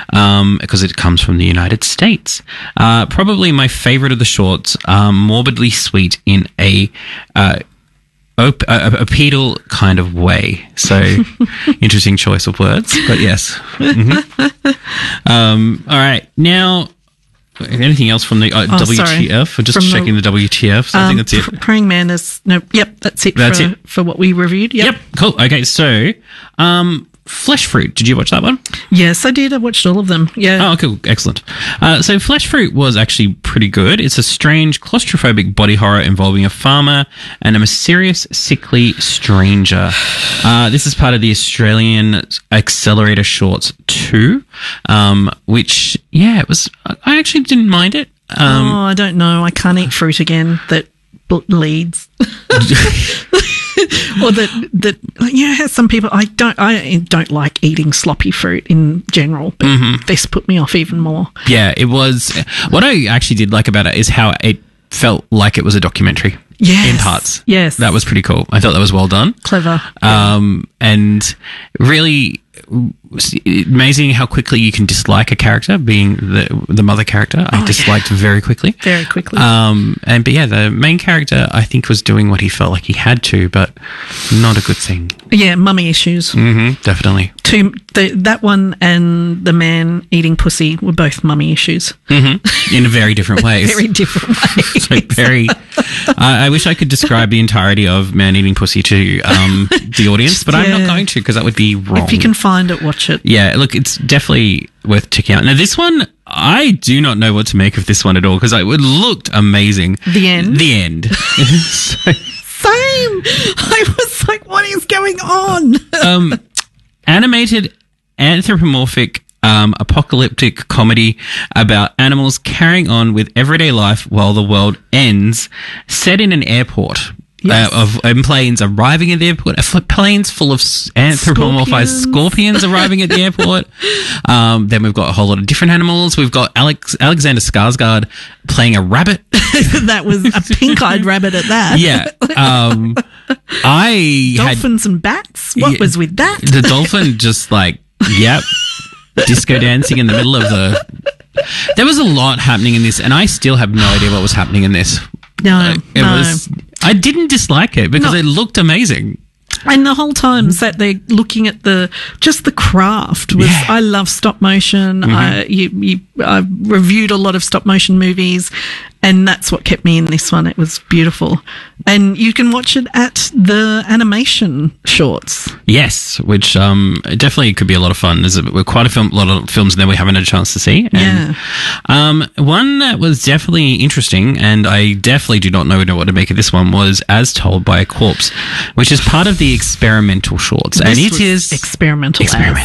because it comes from the United States. Probably my favorite of the shorts, morbidly sweet in a pedal kind of way. So interesting choice of words, but yes. All right. Now, anything else from the WTF? We're just checking the WTF. So I think that's it. Praying Mantis. No, yep, that's it. For what we reviewed. Yep, cool. Okay, so Flesh Fruit. Did you watch that one? Yes, I did. I watched all of them. Yeah. Oh, cool. Excellent. So Flesh Fruit was actually pretty good. It's a strange, claustrophobic body horror involving a farmer and a mysterious, sickly stranger. This is part of the Australian Accelerator Shorts 2, which, yeah, it was... I actually didn't mind it. I don't know. I can't eat fruit again that leads. Or some people I don't like eating sloppy fruit in general, but this put me off even more. Yeah, it was. What I actually did like about it is how it felt like it was a documentary. Yes. In parts. Yes. That was pretty cool. I thought that was well done. Clever. And really amazing how quickly you can dislike a character, being the mother character. I disliked very quickly. Very quickly. But yeah, the main character, I think, was doing what he felt like he had to, but not a good thing. Yeah, mummy issues. Definitely. That one and the man eating pussy were both mummy issues. In very different ways. Very different ways. So very... I wish I could describe the entirety of Man Eating Pussy to the audience, but I'm not going to, because that would be wrong. If you can find it, watch it. Yeah, look, it's definitely worth checking out. Now, this one, I do not know what to make of this one at all, because it looked amazing. The end? The end. Same! I was like, what is going on? Animated, anthropomorphic, apocalyptic comedy about animals carrying on with everyday life while the world ends, set in an airport. Yes. And planes arriving at the airport, planes full of anthropomorphized scorpions arriving at the airport. Then we've got a whole lot of different animals. We've got Alexander Skarsgård playing a rabbit. That was a pink-eyed rabbit at that. Yeah. Dolphins and bats? What was with that? The dolphin just disco dancing in the middle of There was a lot happening in this, and I still have no idea what was happening in this. I didn't dislike it because it looked amazing. And the whole time that they're looking at the craft was, I love stop motion. I reviewed a lot of stop motion movies, and that's what kept me in this one. It was beautiful. And you can watch it at the Animation Shorts. Yes, which definitely could be a lot of fun. There's quite a lot of films there we haven't had a chance to see. And, one that was definitely interesting, and I definitely do not know what to make of this one, was As Told by a Corpse, which is part of the Experimental Shorts. And it is experimental.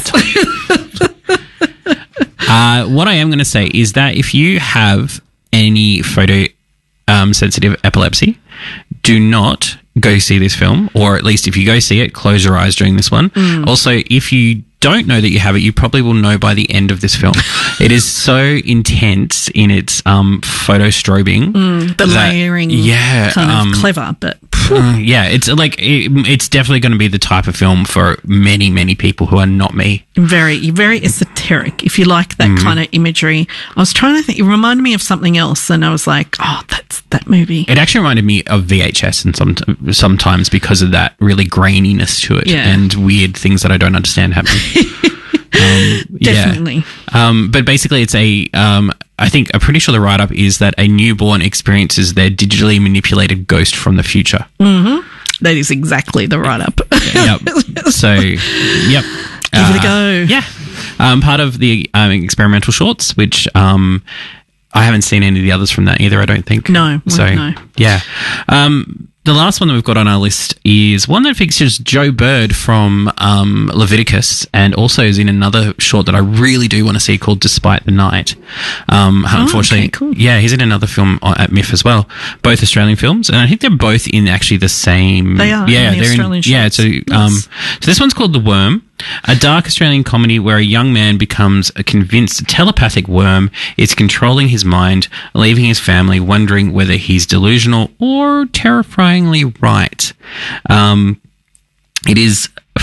What I am going to say is that if you have any photo sensitive epilepsy, do not go see this film, or at least if you go see it, close your eyes during this one. Also, if you don't know that you have it, you probably will know by the end of this film. It is so intense in its photo strobing. The layering. Yeah. Kind of clever, but... it's like it's definitely going to be the type of film for many, many people who are not me. Very, very esoteric. If you like that kind of imagery, I was trying to think. It reminded me of something else, and I was like, "Oh, that's that movie." It actually reminded me of VHS, and sometimes because of that really graininess to it and weird things that I don't understand happening. Definitely. But basically, it's I'm pretty sure the write-up is that a newborn experiences their digitally manipulated ghost from the future. That is exactly the write-up. So, Give it a go. Yeah. Part of the Experimental Shorts, which I haven't seen any of the others from that either, I don't think. No. Yeah. The last one that we've got on our list is one that features Joe Bird from Leviticus, and also is in another short that I really do want to see called Despite the Night. Unfortunately, cool. Yeah, he's in another film at MIFF as well. Both Australian films, and I think they're both in actually the same. They are. Yeah, in the Australian shorts. Yeah, so this one's called The Worm. A dark Australian comedy where a young man becomes a convinced telepathic worm is controlling his mind, leaving his family wondering whether he's delusional or terrifyingly right. It is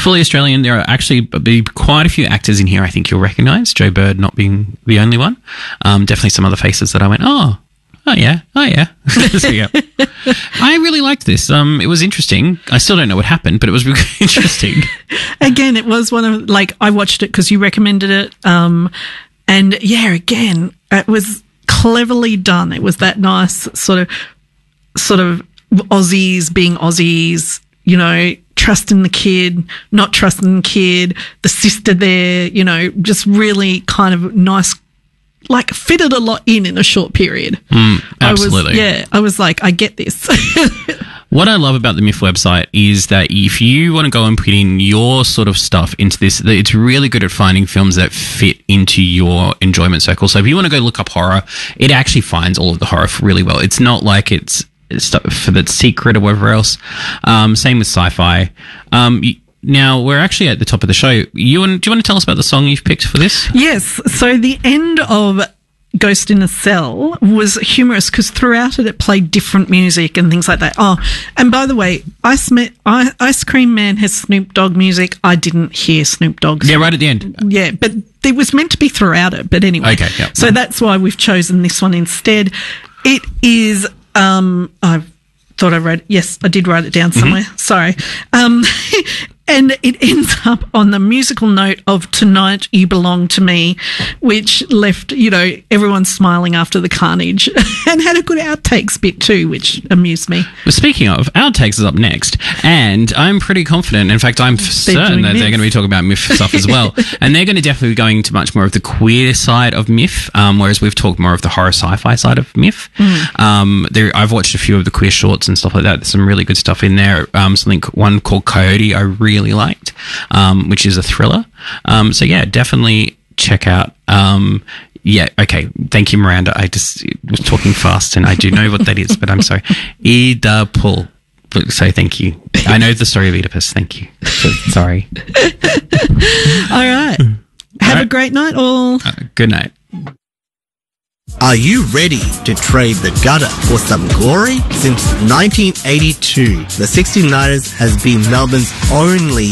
fully Australian. There are actually be quite a few actors in here I think you'll recognise, Joe Bird not being the only one. Definitely some other faces that I went, oh yeah. So, yeah. I really liked this. It was interesting. I still don't know what happened, but it was really interesting. Again, it was one of, like, I watched it because you recommended it. And yeah, again, it was cleverly done. It was that nice sort of Aussies being Aussies, you know, trusting the kid, not trusting the kid, the sister there, you know, just really kind of nice, like fitted a lot in a short period. Absolutely. I was like, I get this. What I love about the MIF website is that if you want to go and put in your sort of stuff into this, it's really good at finding films that fit into your enjoyment circle. So if you want to go look up horror, it actually finds all of the horror really well. It's not like it's stuff for the secret or whatever else. Same with sci-fi. Now, we're actually at the top of the show. Do you want to tell us about the song you've picked for this? Yes. So the end of Ghost in a Cell was humorous because throughout it played different music and things like that. Oh, and by the way, Ice Cream Man has Snoop Dogg music. I didn't hear Snoop Dogg's. Yeah, right at the end. Yeah, but it was meant to be throughout it. But anyway. Okay, yeah. So that's why we've chosen this one instead. It is, I thought I wrote, yes, I did write it down somewhere. Sorry. And it ends up on the musical note of Tonight You Belong to Me, which left, you know, everyone smiling after the carnage and had a good outtakes bit too, which amused me. Well, speaking of, outtakes is up next, and I'm pretty confident. In fact, I'm certain that they're going to be talking about MIF stuff as well. And they're going to definitely be going to much more of the queer side of MIF, whereas we've talked more of the horror sci-fi side of MIF. I've watched a few of the queer shorts and stuff like that. There's some really good stuff in there. One called Coyote I really liked, which is a thriller. So yeah, definitely check out. Yeah, okay. Thank you, Miranda. I just was talking fast and I do know what that is, but I'm sorry. Oedipal. So thank you. I know the story of Oedipus. Thank you. Sorry. All right. Have a great night all. Good night. Are you ready to trade the gutter for some glory? Since 1982, the 69ers has been Melbourne's only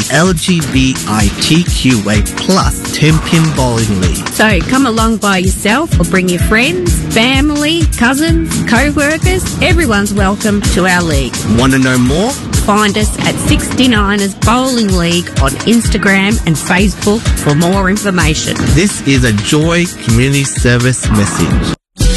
LGBTQA+ 10-pin bowling league. So come along by yourself or bring your friends, family, cousins, co-workers. Everyone's welcome to our league. Want to know more? Find us at 69ers Bowling League on Instagram and Facebook for more information. This is a Joy Community Service message.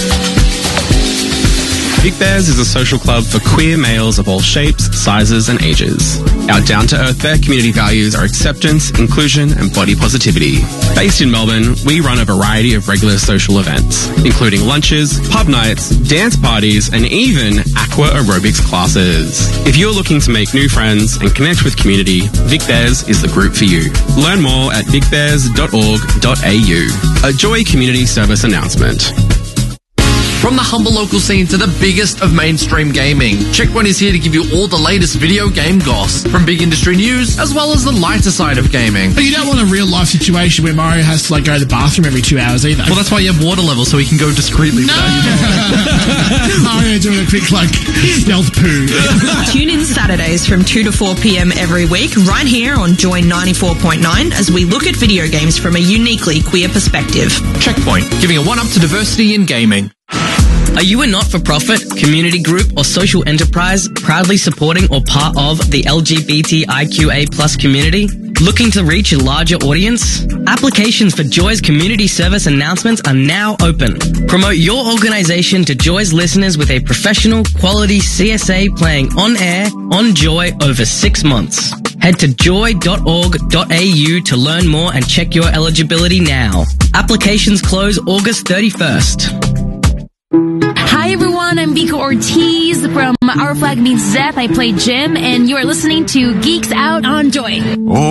Big Bears is a social club for queer males of all shapes, sizes and ages. Our down-to-earth Bear community values are acceptance, inclusion and body positivity. Based in Melbourne, we run a variety of regular social events, including lunches, pub nights, dance parties and even aqua aerobics classes. If you're looking to make new friends and connect with community, Vic Bears is the group for you. Learn more at bigbears.org.au. A Joy Community Service announcement. From the humble local scene to the biggest of mainstream gaming, Checkpoint is here to give you all the latest video game goss, from big industry news as well as the lighter side of gaming. But you don't want a real life situation where Mario has to go to the bathroom every 2 hours either. Well, that's why you have water levels, so he can go discreetly. No! Mario doing a quick stealth poo. Tune in Saturdays from 2 to 4 p.m. every week, right here on Joy 94.9, as we look at video games from a uniquely queer perspective. Checkpoint, giving a one-up to diversity in gaming. Are you a not-for-profit, community group or social enterprise proudly supporting or part of the LGBTIQA+ community? Looking to reach a larger audience? Applications for Joy's community service announcements are now open. Promote your organization to Joy's listeners with a professional, quality CSA playing on air, on Joy over 6 months. Head to joy.org.au to learn more and check your eligibility now. Applications close August 31st. Hi everyone, I'm Vika Ortiz from Our Flag Means Death. I play Jim and you are listening to Geeks Out on Joy.